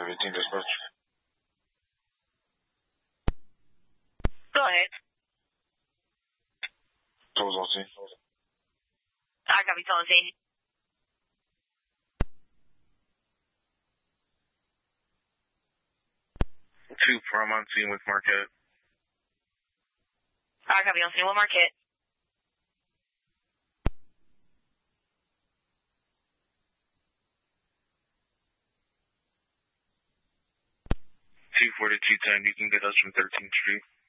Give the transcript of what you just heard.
518 dispatch. Go ahead. Tolls on scene. I copy, tell scene. 2 from on scene with Marquette. I copy, on scene with Marquette. 24210, you can get us from 13th Street.